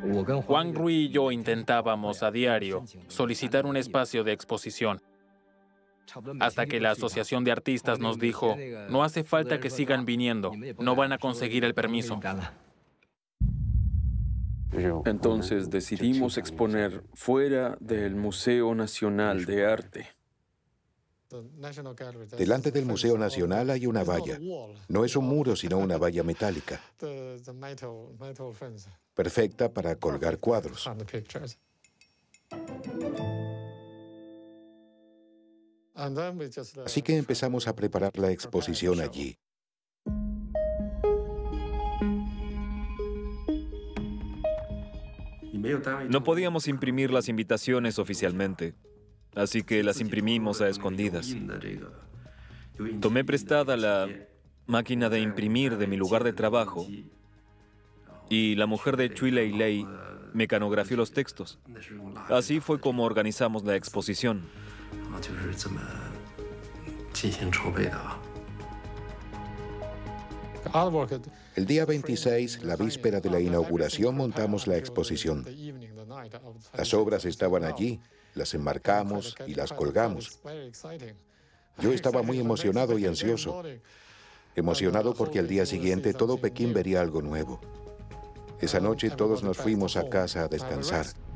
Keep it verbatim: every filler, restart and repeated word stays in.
Wang Rui y yo intentábamos a diario solicitar un espacio de exposición, hasta que la Asociación de Artistas nos dijo, no hace falta que sigan viniendo, no van a conseguir el permiso. Entonces decidimos exponer fuera del Museo Nacional de Arte. Delante del Museo Nacional hay una valla. No es un muro, sino una valla metálica, perfecta para colgar cuadros. Así que empezamos a preparar la exposición allí. No podíamos imprimir las invitaciones oficialmente, así que las imprimimos a escondidas. Tomé prestada la máquina de imprimir de mi lugar de trabajo y la mujer de Chui Lei Lei mecanografió los textos. Así fue como organizamos la exposición. El día veintiséis, la víspera de la inauguración, montamos la exposición. Las obras estaban allí, las enmarcamos y las colgamos. Yo estaba muy emocionado y ansioso. Emocionado porque al día siguiente todo Pekín vería algo nuevo. Esa noche todos nos fuimos a casa a descansar.